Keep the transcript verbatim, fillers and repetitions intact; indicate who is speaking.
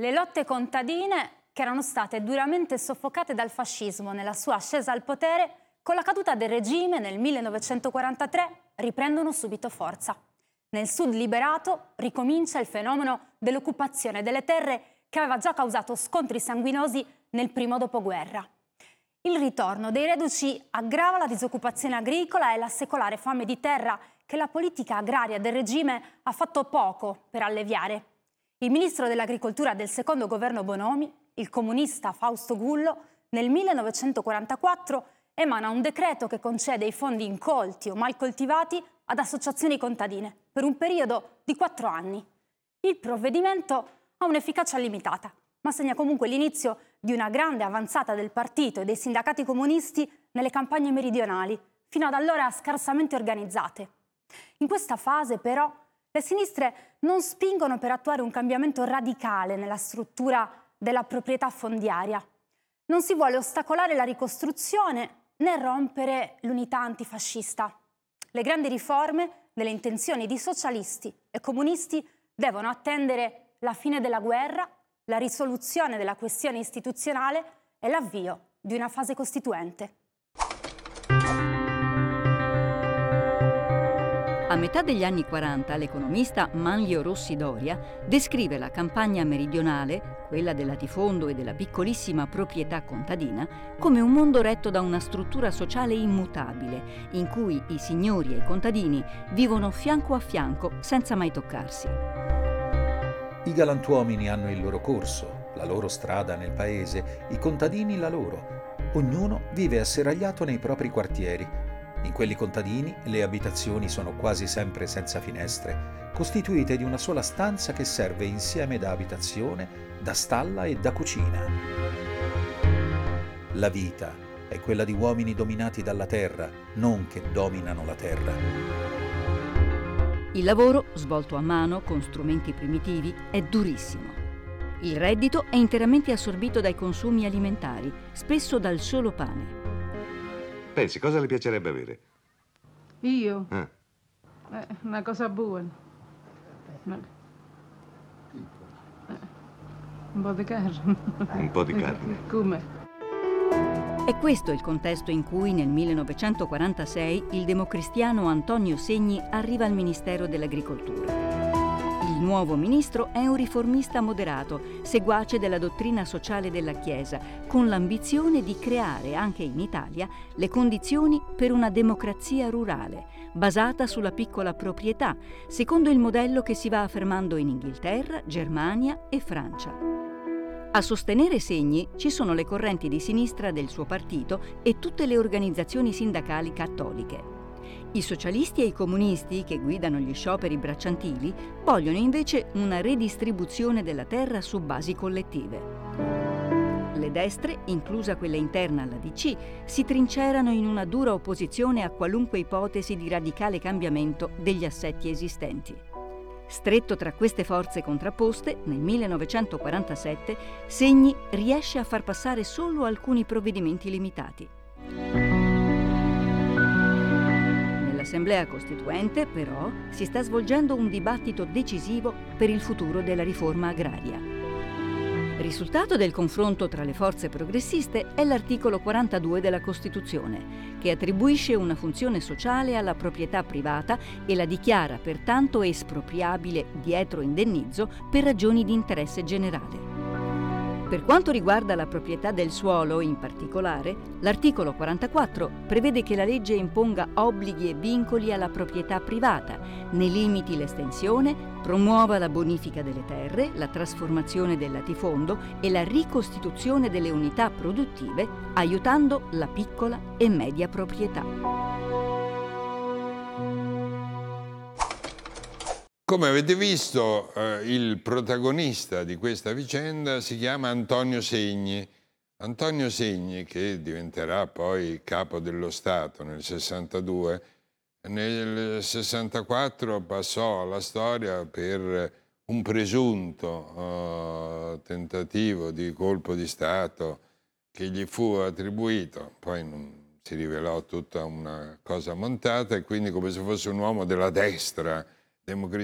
Speaker 1: Le lotte contadine, che erano state duramente soffocate dal fascismo nella sua ascesa al potere, con la caduta del regime nel millenovecentoquarantatré riprendono subito forza. Nel sud liberato ricomincia il fenomeno dell'occupazione delle terre che aveva già causato scontri sanguinosi nel primo dopoguerra. Il ritorno dei reduci aggrava la disoccupazione agricola e la secolare fame di terra che la politica agraria del regime ha fatto poco per alleviare. Il ministro dell'agricoltura del secondo governo Bonomi, il comunista Fausto Gullo, nel millenovecentoquarantaquattro emana un decreto che concede i fondi incolti o mal coltivati ad associazioni contadine per un periodo di quattro anni. Il provvedimento ha un'efficacia limitata, ma segna comunque l'inizio di una grande avanzata del partito e dei sindacati comunisti nelle campagne meridionali, fino ad allora scarsamente organizzate. In questa fase, però, le sinistre non spingono per attuare un cambiamento radicale nella struttura della proprietà fondiaria. Non si vuole ostacolare la ricostruzione né rompere l'unità antifascista. Le grandi riforme delle intenzioni di socialisti e comunisti devono attendere la fine della guerra, la risoluzione della questione istituzionale e l'avvio di una fase costituente.
Speaker 2: A metà degli anni quaranta l'economista Manlio Rossi Doria descrive la campagna meridionale, quella del latifondo e della piccolissima proprietà contadina, come un mondo retto da una struttura sociale immutabile, in cui i signori e i contadini vivono fianco a fianco senza mai toccarsi.
Speaker 3: I galantuomini hanno il loro corso, la loro strada nel paese, i contadini la loro. Ognuno vive asserragliato nei propri quartieri. In quelli contadini le abitazioni sono quasi sempre senza finestre, costituite di una sola stanza che serve insieme da abitazione, da stalla e da cucina. La vita è quella di uomini dominati dalla terra, non che dominano la terra.
Speaker 2: Il lavoro, svolto a mano con strumenti primitivi, è durissimo. Il reddito è interamente assorbito dai consumi alimentari, spesso dal solo pane.
Speaker 4: Pensi, cosa le piacerebbe avere?
Speaker 5: Io?
Speaker 4: Eh.
Speaker 5: Eh, una cosa buona. Una... Eh, un po' di carne.
Speaker 4: Un po' di carne.
Speaker 5: Come?
Speaker 2: È questo il contesto in cui nel millenovecentoquarantasei il democristiano Antonio Segni arriva al Ministero dell'Agricoltura. Il nuovo ministro è un riformista moderato, seguace della dottrina sociale della Chiesa, con l'ambizione di creare anche in Italia le condizioni per una democrazia rurale, basata sulla piccola proprietà, secondo il modello che si va affermando in Inghilterra, Germania e Francia. A sostenere Segni ci sono le correnti di sinistra del suo partito e tutte le organizzazioni sindacali cattoliche. I socialisti e i comunisti, che guidano gli scioperi bracciantili, vogliono invece una redistribuzione della terra su basi collettive. Le destre, inclusa quella interna alla D C, si trincerano in una dura opposizione a qualunque ipotesi di radicale cambiamento degli assetti esistenti. Stretto tra queste forze contrapposte, nel millenovecentoquarantasette Segni riesce a far passare solo alcuni provvedimenti limitati. Nell'Assemblea Costituente, però, si sta svolgendo un dibattito decisivo per il futuro della riforma agraria. Risultato del confronto tra le forze progressiste è l'articolo quarantadue della Costituzione, che attribuisce una funzione sociale alla proprietà privata e la dichiara pertanto espropriabile dietro indennizzo per ragioni di interesse generale. Per quanto riguarda la proprietà del suolo in particolare, l'articolo quarantaquattro prevede che la legge imponga obblighi e vincoli alla proprietà privata, ne limiti l'estensione, promuova la bonifica delle terre, la trasformazione del latifondo e la ricostituzione delle unità produttive, aiutando la piccola e media proprietà.
Speaker 6: Come avete visto, eh, il protagonista di questa vicenda si chiama Antonio Segni. Antonio Segni, che diventerà poi capo dello Stato nel sessantadue, nel sessantaquattro passò alla storia per un presunto eh, tentativo di colpo di Stato che gli fu attribuito, poi non si rivelò tutta una cosa montata, e quindi come se fosse un uomo della destra democristiana